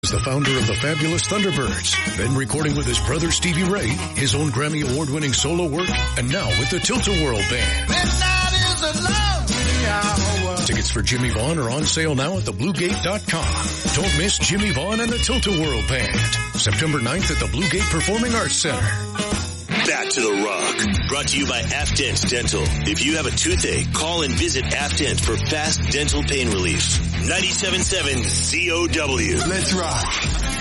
is the founder of the fabulous Thunderbirds, then recording with his brother Stevie Ray, his own Grammy Award-winning solo work, and now with the Tilt-A-Whirl Band. Tickets for Jimmy Vaughn are on sale now at thebluegate.com. Don't miss Jimmy Vaughn and the Tilt-A-Whirl Band, September 9th at the Blue Gate Performing Arts Center. Back to the Rock. Brought to you by Afdent Dental. If you have a toothache, call and visit Afdent for fast dental pain relief. 97.7 COW. Let's rock.